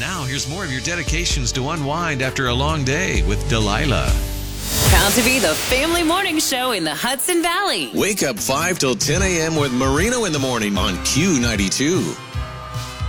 Now, here's more of your dedications to unwind after a long day with Delilah. Proud to be the family morning show in the Hudson Valley. Wake up 5 till 10 a.m. with Marino in the morning on Q92.